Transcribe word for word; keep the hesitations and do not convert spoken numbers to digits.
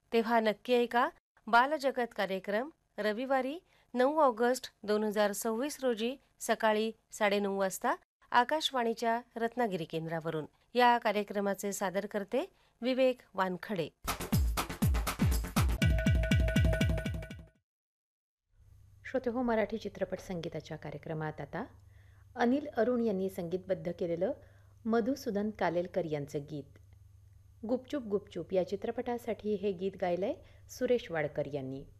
तेव्हा नक्की ऐका बालजगत कार्यक्रम रविवारी नऊ ऑगस्ट दोन हजार सव्वीस रोजी सकाळी साडेनऊ वाजता आकाशवाणीच्या रत्नागिरी केंद्रावरून. या कार्यक्रमाचे सादर करते विवेक वानखडे. श्रोते हो, मराठी चित्रपट संगीताच्या कार्यक्रमात आता अनिल अरुण यांनी संगीतबद्ध केलेलं मधुसूदन कालेलकर यांचं गीत गुपचूप गुपचूप या चित्रपटासाठी हे गीत गायलंय सुरेश वाडकर यांनी.